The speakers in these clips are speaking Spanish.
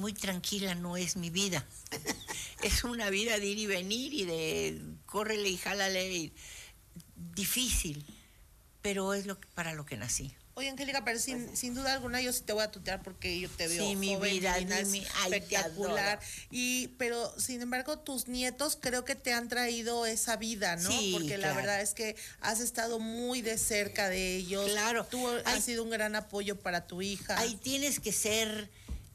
muy tranquila no es mi vida. Es una vida de ir y venir y de córrele y jálale, y difícil, pero es para lo que nací. Oye, Angélica, pero sin duda alguna yo sí te voy a tutear porque yo te veo sí, mi joven, vida, espectacular. Pero sin embargo, tus nietos creo que te han traído esa vida, ¿no? Sí, porque claro. La verdad es que has estado muy de cerca de ellos. Claro. Tú has sido un gran apoyo para tu hija. Ahí tienes que ser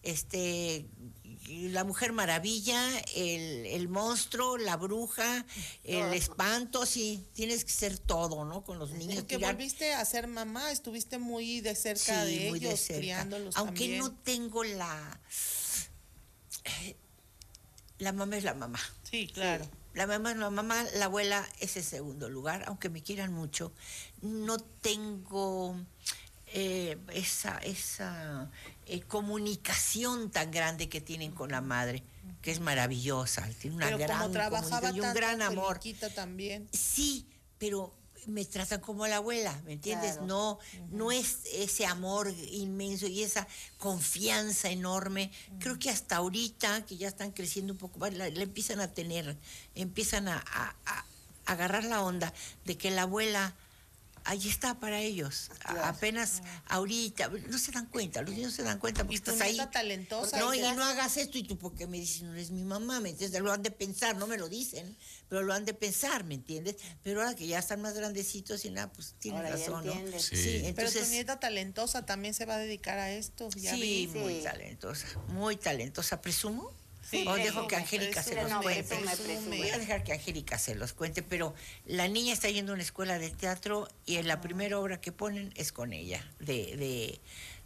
la Mujer Maravilla, el monstruo, la bruja, el espanto, sí, tienes que ser todo, ¿no? Con los niños. Porque volviste a ser mamá, estuviste muy de cerca de muy ellos, de cerca. criándolos aunque también. No tengo la mamá es la mamá. Sí, claro. La mamá es la mamá, la abuela es el segundo lugar, aunque me quieran mucho. No tengo esa comunicación tan grande que tienen con la madre, que es maravillosa, tiene una gran comunicación y un gran amor. También. Sí, pero me tratan como a la abuela, ¿me entiendes? Claro. No es ese amor inmenso y esa confianza enorme. Creo que hasta ahorita, que ya están creciendo un poco más, la empiezan a tener, empiezan a agarrar la onda de que la abuela ahí está para ellos. Claro. Apenas ahorita, no se dan cuenta, los niños se dan cuenta porque estás ahí. Talentosa. No, y no hagas esto, y tú, porque me dicen, no eres mi mamá, ¿me entiendes? Lo han de pensar, no me lo dicen, pero lo han de pensar, ¿me entiendes? Pero ahora que ya están más grandecitos y nada, pues tienen razón, ¿no? Sí. Entonces, pero tu nieta talentosa también se va a dedicar a esto. Sí, muy talentosa, ¿presumo? Sí, o dejo que Angélica se los cuente. Presume. Voy a dejar que Angélica se los cuente, pero la niña está yendo a una escuela de teatro y en la primera obra que ponen es con ella, de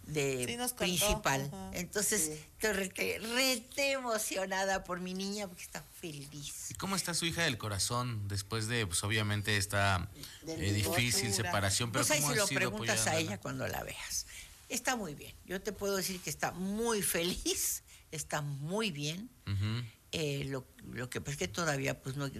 principal. Entonces, estoy re emocionada por mi niña porque está feliz. ¿Y cómo está su hija del corazón después de, pues obviamente, esta difícil separación? Pero pues ahí ¿cómo se lo sido preguntas a ella cuando la veas. Está muy bien. Yo te puedo decir que está muy feliz, está muy bien. Uh-huh. Lo que pasa es que todavía pues no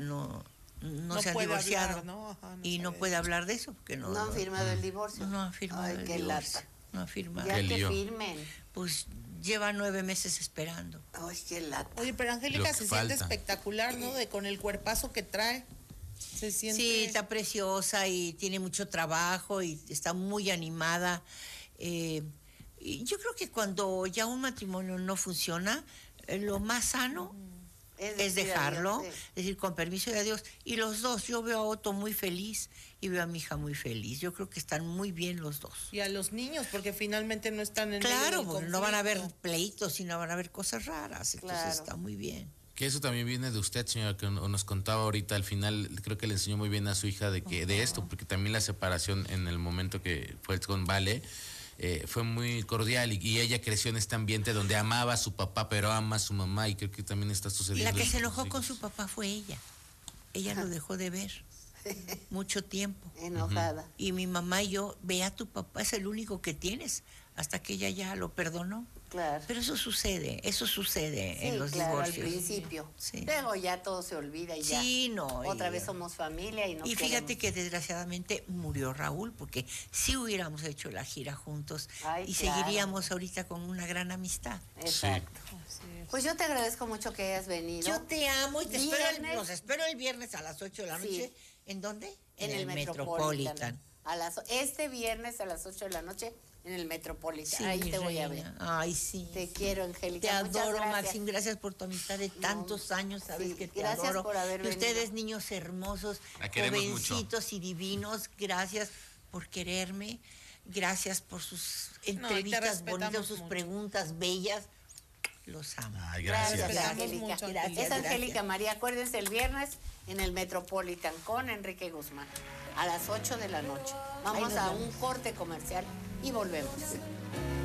se han divorciado, hablar, no puede hablar de eso porque no han firmado el divorcio. No han firmado el divorcio. Lata. No han firmado. Ya que firmen. Pues lleva 9 meses esperando. Ay, qué lata. Oye, pero Angélica se siente espectacular, ¿no? Con el cuerpazo que trae. Se siente... Sí, está preciosa y tiene mucho trabajo y está muy animada. Y yo creo que cuando ya un matrimonio no funciona, lo más sano es dejarlo, es decir, con permiso de Dios. Y los dos, yo veo a Otto muy feliz y veo a mi hija muy feliz. Yo creo que están muy bien los dos. Y a los niños, porque finalmente no están en claro, porque no van a haber pleitos, sino van a haber cosas raras. Entonces está muy bien. Que eso también viene de usted, señora, que nos contaba ahorita al final, creo que le enseñó muy bien a su hija de esto, porque también la separación en el momento que fue con Vale fue muy cordial y ella creció en este ambiente donde amaba a su papá, pero ama a su mamá, y creo que también está sucediendo. La que se enojó con su papá fue ella. Ella lo dejó de ver mucho tiempo. Enojada. Y mi mamá y yo, ve a tu papá, es el único que tienes, hasta que ella ya lo perdonó. Claro. Pero eso sucede en los divorcios. Al principio. Sí. Luego ya todo se olvida y ya. Sí, no. Otra vez somos familia y no. Y fíjate que desgraciadamente murió Raúl, porque sí hubiéramos hecho la gira juntos y seguiríamos ahorita con una gran amistad. Exacto. Sí. Pues yo te agradezco mucho que hayas venido. Yo te amo y los espero el viernes a las 8 de la noche. Sí. ¿En dónde? En el Metropolitan. Este viernes a las 8 de la noche en el Metropolitan. Sí, ahí te voy a ver. Ay, sí. Te quiero, Angélica. Te adoro, Maxim. Gracias por tu amistad de tantos años. Sabes que te adoro. Gracias por haber venido. Ustedes, niños hermosos, jovencitos y divinos, gracias por quererme. Gracias por sus entrevistas bonitas, sus preguntas bellas. Los amo. Ay, gracias. Angélica. Es Angélica María. Acuérdense, el viernes en el Metropolitan con Enrique Guzmán a las 8 de la noche. Vamos a un corte comercial y volvemos.